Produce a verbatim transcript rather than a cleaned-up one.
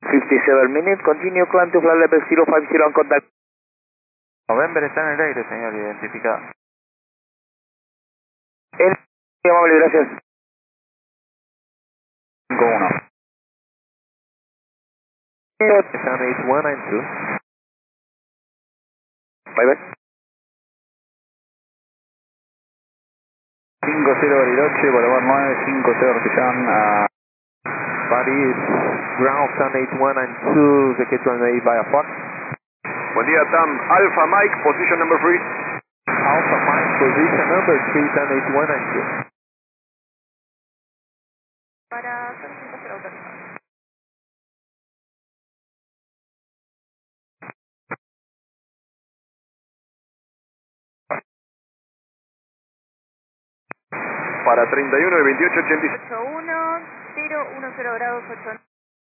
fifty-seven minutes, continue climb to flight level zero five zero on contact. November está en el aire, señor, identificado. El, muy amable, gracias. cinco uno. Seven eight one nine two. Bye bye. cinco cero Bariloche, Boulevard nueve, cinco cero Artillán, a Paris, ground Sun eight one nine two, the K two eight via Fox. Buen día, Tam. Alpha Mike, position number three. Alpha Mike, position number three, Sun eight one nine two. Para cinco cero autorizado. Para treinta y uno de veintiocho ochenta y seis. ocho uno cero uno cero grados ocho.